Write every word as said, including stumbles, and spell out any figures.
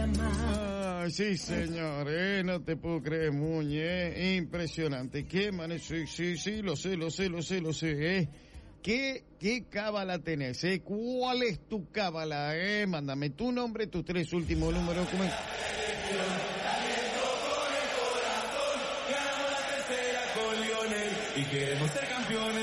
Ah, sí, señor, eh, no te puedo creer, Muñe, eh, impresionante. ¿Qué manera? Sí, sí, sí, lo sé, lo sé, lo sé, lo sé, eh. ¿Qué, qué cábala tenés, eh? ¿Cuál es tu cábala, eh? Mándame tu nombre, tus tres últimos números. ¿Cómo es? Y queremos ser campeones.